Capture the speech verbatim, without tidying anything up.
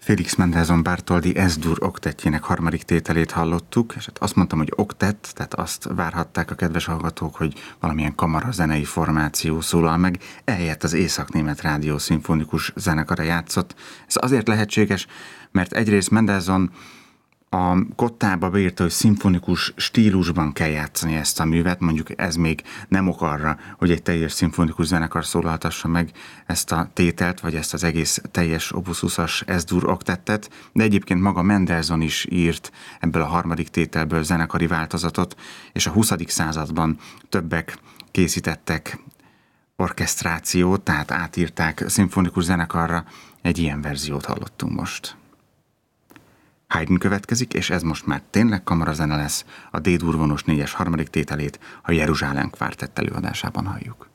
Félix Mendelssohn Bartholdy Es-dur oktettjének harmadik tételét hallottuk, és hát azt mondtam, hogy oktett, tehát azt várhatták a kedves hallgatók, hogy valamilyen kamarazenei formáció szólal meg, ehelyett az Észak-német Rádió Szimfonikus Zenekara játszott. Ez azért lehetséges, mert egyrészt Mendelssohn a kottába beírta, hogy szimfonikus stílusban kell játszani ezt a művet, mondjuk ez még nem ok arra, hogy egy teljes szimfonikus zenekar szólaltassa meg ezt a tételt, vagy ezt az egész teljes Opus huszas Es-dur oktettet, de egyébként maga Mendelssohn is írt ebből a harmadik tételből zenekari változatot, és a huszadik században többek készítettek orkesztrációt, tehát átírták szimfonikus zenekarra, egy ilyen verziót hallottunk most. Haydn következik, és ez most már tényleg kamarazene lesz, a D-dur vonós négyes harmadik tételét a Jeruzsálem kvártett előadásában halljuk.